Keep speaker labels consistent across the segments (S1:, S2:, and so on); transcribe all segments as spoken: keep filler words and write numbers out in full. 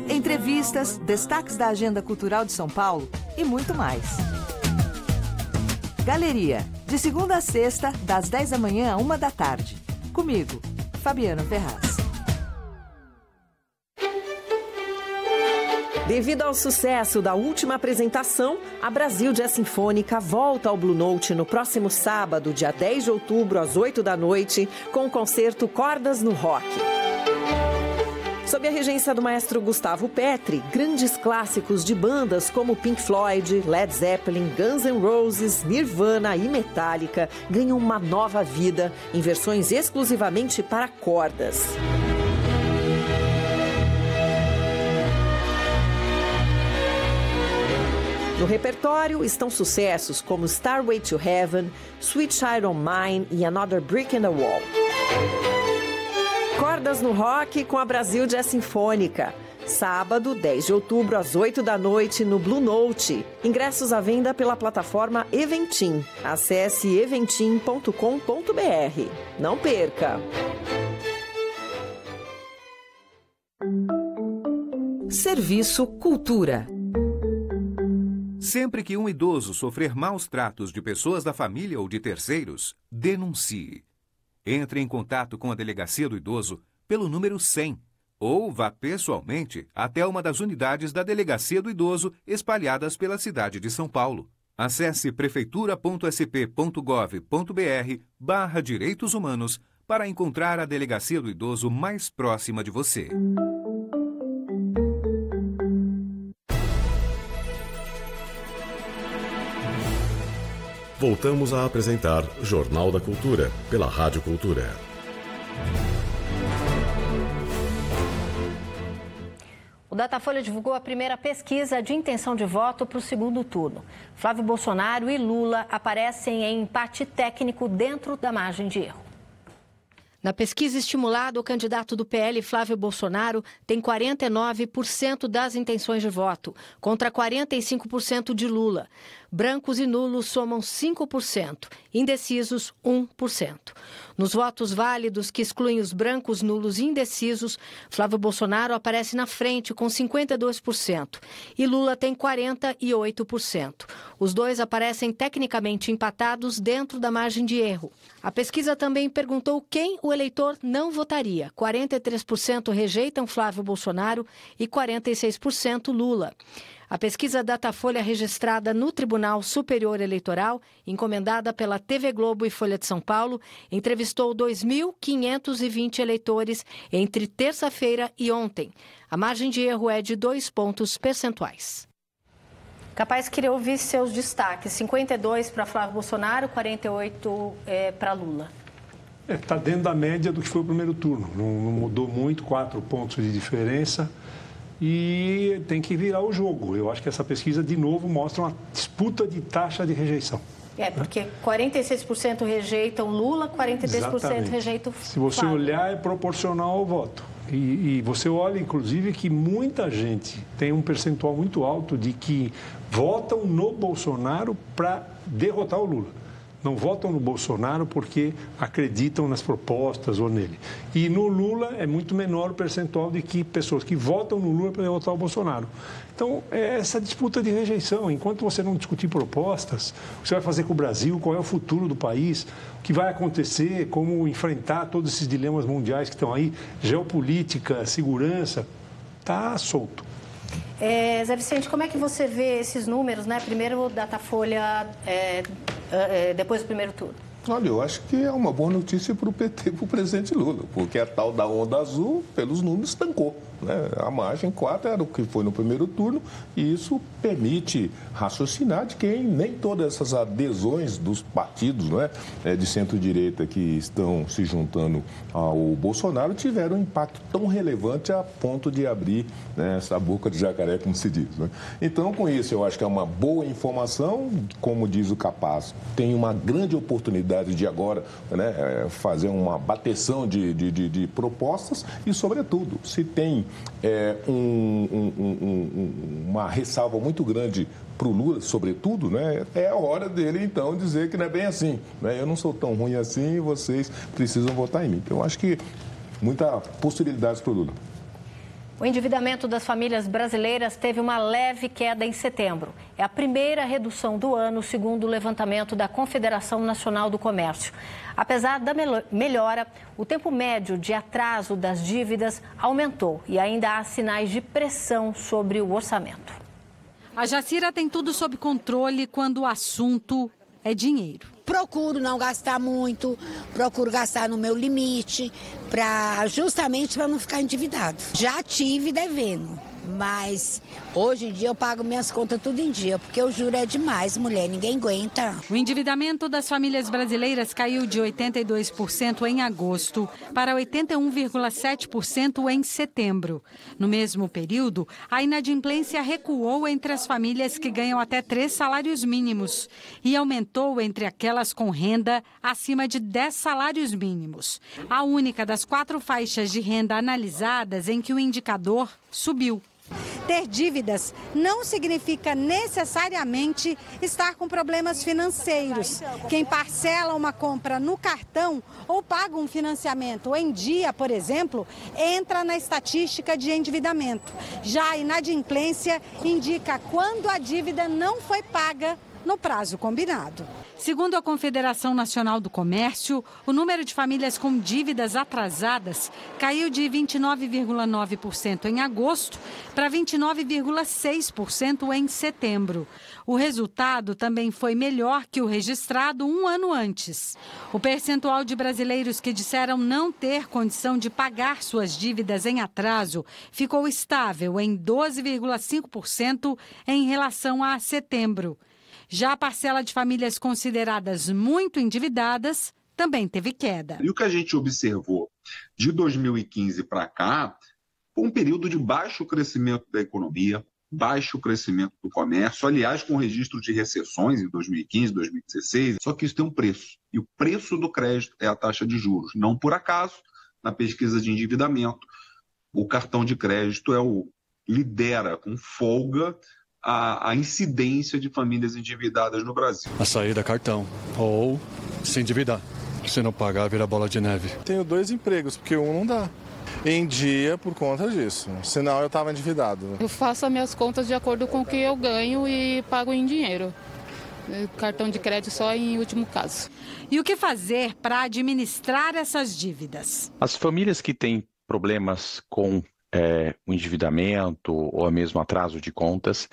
S1: entrevistas, destaques da agenda cultural de São Paulo e muito mais. Galeria, de segunda a sexta, das dez da manhã à uma da tarde. Comigo, Fabiana Ferraz.
S2: Devido ao sucesso da última apresentação, a Brasil Jazz Sinfônica volta ao Blue Note no próximo sábado, dia dez de outubro, às oito da noite, com o concerto Cordas no Rock. Sob a regência do maestro Gustavo Petri, grandes clássicos de bandas como Pink Floyd, Led Zeppelin, Guns N' Roses, Nirvana e Metallica ganham uma nova vida em versões exclusivamente para cordas. No repertório estão sucessos como Starway to Heaven, Sweet Child O' Mine e Another Brick in the Wall. Cordas no Rock com a Brasil Jazz Sinfônica. Sábado, dez de outubro, às oito da noite, no Blue Note. Ingressos à venda pela plataforma Eventim. Acesse eventim ponto com ponto b r. Não perca!
S1: Serviço Cultura.
S3: Sempre que um idoso sofrer maus tratos de pessoas da família ou de terceiros, denuncie. Entre em contato com a Delegacia do Idoso pelo número cem ou vá pessoalmente até uma das unidades da Delegacia do Idoso espalhadas pela cidade de São Paulo. Acesse prefeitura ponto s p ponto gov ponto b r barra Direitos Humanos para encontrar a Delegacia do Idoso mais próxima de você.
S4: Voltamos a apresentar Jornal da Cultura, pela Rádio Cultura.
S5: O Datafolha divulgou a primeira pesquisa de intenção de voto para o segundo turno. Flávio Bolsonaro e Lula aparecem em empate técnico dentro da margem de erro. Na pesquisa estimulada, o candidato do P L, Flávio Bolsonaro, tem quarenta e nove por cento das intenções de voto, contra quarenta e cinco por cento de Lula. Brancos e nulos somam cinco por cento, indecisos um por cento. Nos votos válidos, que excluem os brancos, nulos e indecisos, Flávio Bolsonaro aparece na frente com cinquenta e dois por cento e Lula tem quarenta e oito por cento. Os dois aparecem tecnicamente empatados dentro da margem de erro. A pesquisa também perguntou quem o eleitor não votaria. quarenta e três por cento rejeitam Flávio Bolsonaro e quarenta e seis por cento Lula. A pesquisa Datafolha, registrada no Tribunal Superior Eleitoral, encomendada pela T V Globo e Folha de São Paulo, entrevistou dois mil quinhentos e vinte eleitores entre terça-feira e ontem. A margem de erro é de dois pontos percentuais. Capaz, queria ouvir seus destaques. cinquenta e dois para Flávio Bolsonaro, quarenta e oito é, para Lula.
S6: Está é, dentro da média do que foi o primeiro turno. Não, não mudou muito, quatro pontos de diferença. E tem que virar o jogo. Eu acho que essa pesquisa, de novo, mostra uma disputa de taxa de rejeição.
S5: É, porque quarenta e seis por cento rejeitam Lula, quarenta e três por cento Exatamente. Rejeitam Flávio.
S6: Se você olhar, é proporcional ao voto. E, e você olha, inclusive, que muita gente tem um percentual muito alto de que votam no Bolsonaro para derrotar o Lula. Não votam no Bolsonaro porque acreditam nas propostas ou nele. E no Lula é muito menor o percentual de que pessoas que votam no Lula para derrotar o Bolsonaro. Então, é essa disputa de rejeição. Enquanto você não discutir propostas, o que você vai fazer com o Brasil, qual é o futuro do país, o que vai acontecer, como enfrentar todos esses dilemas mundiais que estão aí, geopolítica, segurança, está solto.
S5: É, Zé Vicente, como é que você vê esses números, né? Primeiro, Datafolha, é, é, depois do primeiro turno.
S7: Olha, eu acho que é uma boa notícia para o P T e para o presidente Lula, porque a tal da onda azul, pelos números, estancou. Né? A margem quatro era o que foi no primeiro turno e isso permite raciocinar de quem nem todas essas adesões dos partidos, não é, de centro-direita que estão se juntando ao Bolsonaro tiveram um impacto tão relevante a ponto de abrir, né, essa boca de jacaré, como se diz. Né? Então, com isso, eu acho que é uma boa informação, como diz o Capaz, tem uma grande oportunidade de agora, né, fazer uma bateção de, de, de, de propostas e, sobretudo, se tem é, um, um, um, uma ressalva muito grande para o Lula, sobretudo, né, é a hora dele, então, dizer que não é bem assim. Né? Eu não sou tão ruim assim e vocês precisam votar em mim. Então, eu acho que muita possibilidade para o Lula.
S5: O endividamento das famílias brasileiras teve uma leve queda em setembro. É a primeira redução do ano, segundo o levantamento da Confederação Nacional do Comércio. Apesar da melhora, o tempo médio de atraso das dívidas aumentou e ainda há sinais de pressão sobre o orçamento.
S8: A Jacira tem tudo sob controle quando o assunto é dinheiro.
S9: Procuro não gastar muito, procuro gastar no meu limite, pra, justamente para não ficar endividado. Já tive devendo, mas hoje em dia eu pago minhas contas tudo em dia, porque o juro é demais, mulher, ninguém aguenta.
S8: O endividamento das famílias brasileiras caiu de oitenta e dois por cento em agosto para oitenta e um vírgula sete por cento em setembro. No mesmo período, a inadimplência recuou entre as famílias que ganham até três salários mínimos e aumentou entre aquelas com renda acima de dez salários mínimos. A única das quatro faixas de renda analisadas em que o indicador subiu.
S10: Ter dívidas não significa necessariamente estar com problemas financeiros. Quem parcela uma compra no cartão ou paga um financiamento em dia, por exemplo, entra na estatística de endividamento. Já a inadimplência indica quando a dívida não foi paga no prazo combinado.
S8: Segundo a Confederação Nacional do Comércio, o número de famílias com dívidas atrasadas caiu de vinte e nove vírgula nove por cento em agosto para vinte e nove vírgula seis por cento em setembro. O resultado também foi melhor que o registrado um ano antes. O percentual de brasileiros que disseram não ter condição de pagar suas dívidas em atraso ficou estável em doze vírgula cinco por cento em relação a setembro. Já a parcela de famílias consideradas muito endividadas também teve queda.
S11: E o que a gente observou de dois mil e quinze para cá foi um período de baixo crescimento da economia, baixo crescimento do comércio, aliás, com registro de recessões em dois mil e quinze, dois mil e dezesseis, só que isso tem um preço. E o preço do crédito é a taxa de juros. Não por acaso, na pesquisa de endividamento, o cartão de crédito é o lidera com folga A, a incidência de famílias endividadas no Brasil.
S12: A saída cartão ou se endividar. Se não pagar, vira bola de neve.
S13: Tenho dois empregos, porque um não dá. Em dia por conta disso, senão eu estava endividado.
S14: Eu faço as minhas contas de acordo com o que eu ganho e pago em dinheiro. Cartão de crédito só em último caso.
S8: E o que fazer para administrar essas dívidas?
S15: As famílias que têm problemas com É, o endividamento ou mesmo atraso de contas,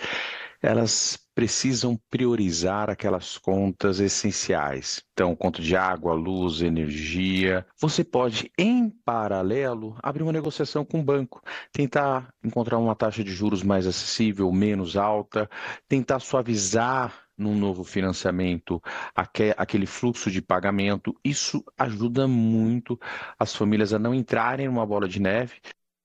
S15: elas precisam priorizar aquelas contas essenciais. Então, conta de água, luz, energia. Você pode, em paralelo, abrir uma negociação com o banco, tentar encontrar uma taxa de juros mais acessível, menos alta, tentar suavizar num novo financiamento aquele fluxo de pagamento. Isso ajuda muito as famílias a não entrarem numa bola de neve.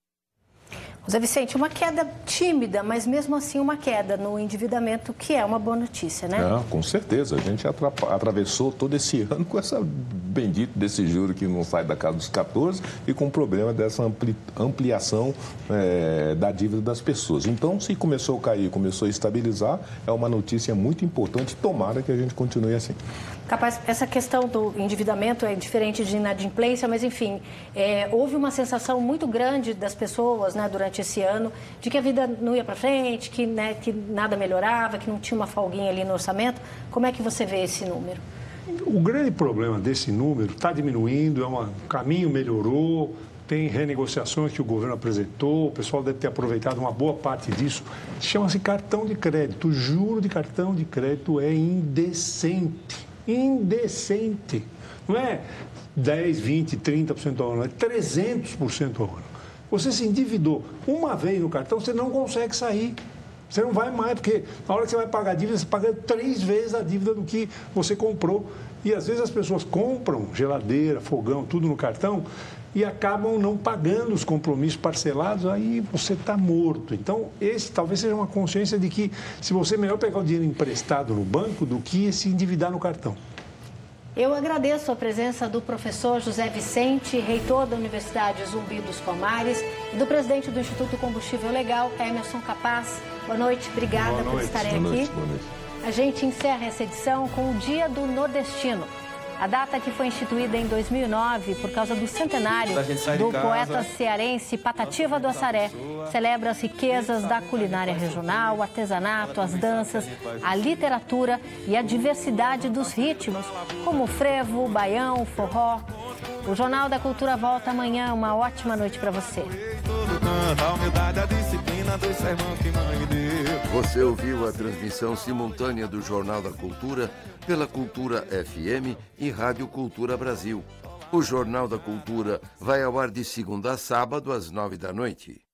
S5: Zé Vicente, uma queda tímida, mas mesmo assim uma queda no endividamento, que é uma boa notícia, né?
S7: Ah, com certeza. A gente atravessou todo esse ano com essa bendito desse juro que não sai da casa dos quatorze e com o problema dessa ampli, ampliação é, da dívida das pessoas. Então, se começou a cair, começou a estabilizar, é uma notícia muito importante. Tomara que a gente continue assim.
S5: Capaz, essa questão do endividamento é diferente de inadimplência, mas enfim, é, houve uma sensação muito grande das pessoas, né, durante esse ano, de que a vida não ia para frente, que, né, que nada melhorava, que não tinha uma folguinha ali no orçamento. Como é que você vê esse número?
S6: O grande problema desse número está diminuindo, é uma, o caminho melhorou, tem renegociações que o governo apresentou, o pessoal deve ter aproveitado uma boa parte disso. Chama-se cartão de crédito. O juro de cartão de crédito é indecente. Indecente. Não é dez, vinte, trinta por cento ao ano, é trezentos por cento ao ano. Você se endividou uma vez no cartão, você não consegue sair. Você não vai mais, porque na hora que você vai pagar a dívida, você paga três vezes a dívida do que você comprou. E às vezes as pessoas compram geladeira, fogão, tudo no cartão e acabam não pagando os compromissos parcelados, aí você está morto. Então, esse talvez seja uma consciência de que se você é melhor pegar o dinheiro emprestado no banco do que se endividar no cartão.
S5: Eu agradeço a presença do professor José Vicente, reitor da Universidade Zumbi dos Palmares, e do presidente do Instituto Combustível Legal, Emerson Capaz. Boa noite, obrigada
S7: boa noite.
S5: por estarem
S7: boa
S5: aqui.
S7: Noite, boa noite.
S5: A gente encerra essa edição com o Dia do Nordestino. A data, que foi instituída em dois mil e nove por causa do centenário do poeta cearense Patativa do Assaré, celebra as riquezas da culinária regional, o artesanato, as danças, a literatura e a diversidade dos ritmos, como o frevo, o baião, o forró. O Jornal da Cultura volta amanhã. Uma ótima noite para você.
S16: Você ouviu a transmissão simultânea do Jornal da Cultura pela Cultura F M e Rádio Cultura Brasil. O Jornal da Cultura vai ao ar de segunda a sábado às nove da noite.